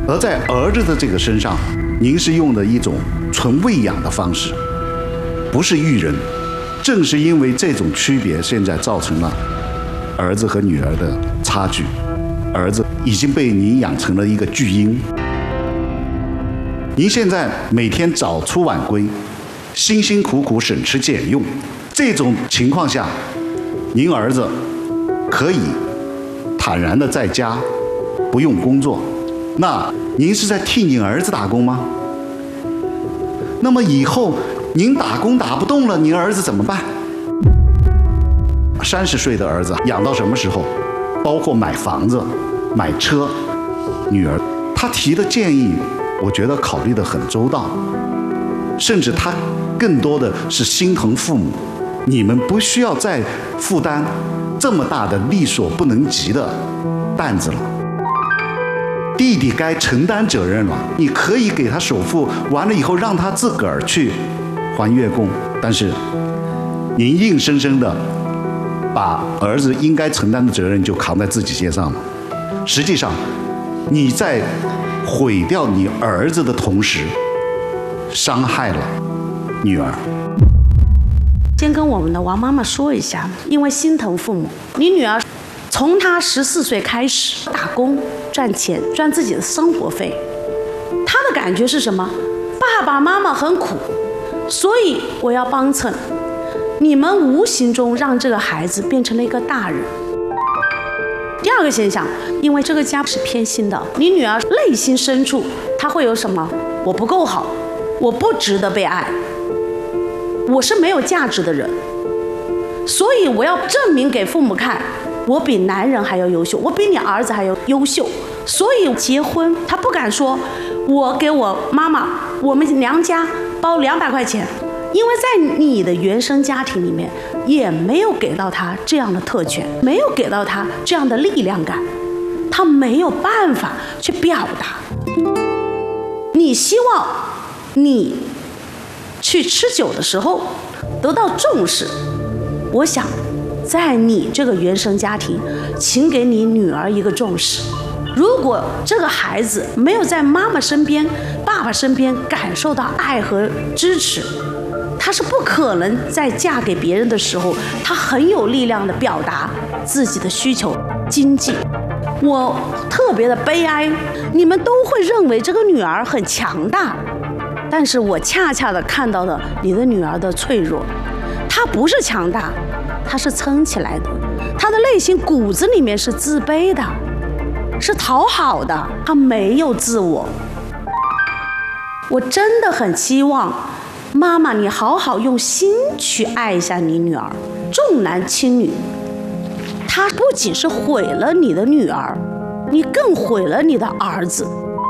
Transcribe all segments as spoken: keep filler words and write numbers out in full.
而在儿子的这个身上，您是用的一种纯喂养的方式，不是育人。正是因为这种区别，现在造成了儿子和女儿的差距。儿子已经被您养成了一个巨婴。您现在每天早出晚归，辛辛苦苦省吃俭用，这种情况下，您儿子可以坦然的在家不用工作，那您是在替您儿子打工吗？那么以后您打工打不动了，您儿子怎么办？三十岁的儿子养到什么时候？包括买房子、买车，女儿她提的建议，我觉得考虑得很周到，甚至她更多的是心疼父母，你们不需要再负担这么大的力所不能及的担子了。弟弟该承担责任了，你可以给他首付，完了以后让他自个儿去还月供，但是您硬生生的把儿子应该承担的责任就扛在自己肩上了。实际上，你在毁掉你儿子的同时，伤害了女儿。 先跟我们的王妈妈说一下，因为心疼父母，你女儿从她十四岁开始打工赚钱，赚自己的生活费，她的感觉是什么？爸爸妈妈很苦，所以我要帮衬。你们无形中让这个孩子变成了一个大人。第二个现象，因为这个家是偏心的，你女儿内心深处她会有什么？我不够好，我不值得被爱，我是没有价值的人，所以我要证明给父母看，我比男人还要优秀，我比你儿子还要优秀。所以结婚她不敢说我给我妈妈我们娘家包两百块钱，因为在你的原生家庭里面也没有给到他这样的特权，没有给到他这样的力量感，他没有办法去表达。你希望你去吃酒的时候得到重视，我想在你这个原生家庭，请给你女儿一个重视。如果这个孩子没有在妈妈身边、爸爸身边感受到爱和支持，她是不可能在嫁给别人的时候，她很有力量的表达自己的需求、经济。我特别的悲哀，你们都会认为这个女儿很强大，但是我恰恰的看到了你的女儿的脆弱。她不是强大，她是撑起来的，她的内心骨子里面是自卑的，是讨好的，她没有自我。我真的很期望妈妈，你好好用心去爱一下你女儿，重男轻女，她不仅是毁了你的女儿，你更毁了你的儿子。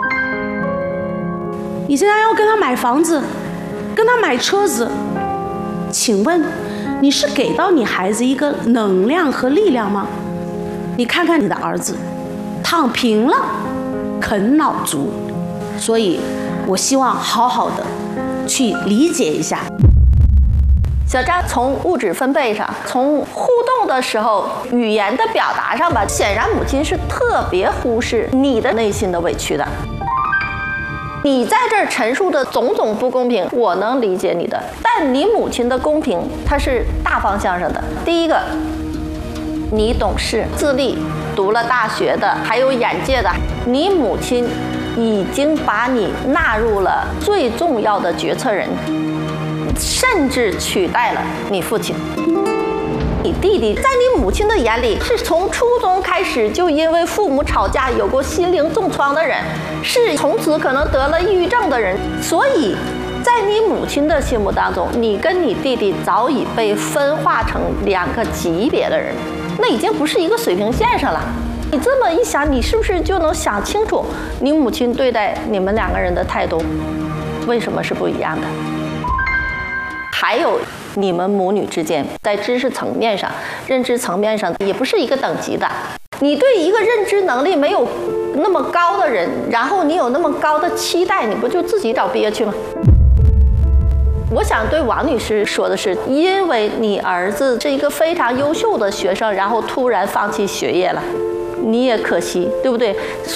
你现在要跟他买房子，跟他买车子，请问你是给到你孩子一个能量和力量吗？你看看你的儿子，躺平了，啃老族。所以我希望好好的去理解一下。 小张从物质分配上，从互动的时候语言的表达上吧，显然母亲是特别忽视你的内心的委屈的。你在这儿陈述的种种不公平，我能理解你的，但你母亲的公平它是大方向上的。第一个，你懂事自立，读了大学的，还有眼界的，你母亲已经把你纳入了最重要的决策人，甚至取代了你父亲。你弟弟在你母亲的眼里是从初中开始就因为父母吵架有过心灵重创的人，是从此可能得了抑郁症的人。所以在你母亲的心目当中，你跟你弟弟早已被分化成两个级别的人，那已经不是一个水平线上了。你这么一想，你是不是就能想清楚你母亲对待你们两个人的态度为什么是不一样的？还有你们母女之间在知识层面上、认知层面上也不是一个等级的。你对一个认知能力没有那么高的人，然后你有那么高的期待，你不就自己找憋屈吗？我想对王女士说的是，因为你儿子是一个非常优秀的学生，然后突然放弃学业了，你也可惜，对不对？